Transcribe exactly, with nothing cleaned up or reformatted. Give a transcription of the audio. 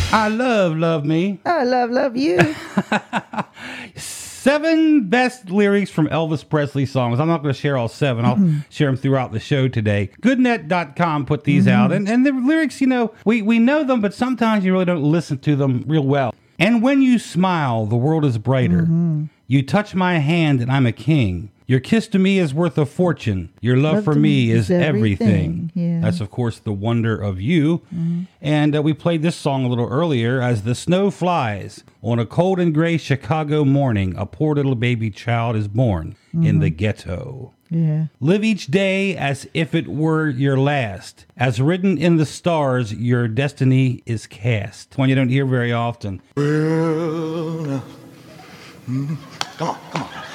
I love, love me. I love, love you. Seven best lyrics from Elvis Presley songs. I'm not going to share all seven. I'll mm-hmm. share them throughout the show today. Goodnet dot com put these mm-hmm. out. And, and the lyrics, you know, we, we know them, but sometimes you really don't listen to them real well. And when you smile, the world is brighter. Mm-hmm. You touch my hand and I'm a king. Your kiss to me is worth a fortune. Your love, love for me is everything. everything. Yeah. That's, of course, the wonder of you. Mm-hmm. And uh, we played this song a little earlier. As the snow flies on a cold and gray Chicago morning, a poor little baby child is born mm-hmm. in the ghetto. Yeah. Live each day as if it were your last. As written in the stars, your destiny is cast. One you don't hear very often. Well, uh, mm, come on, come on.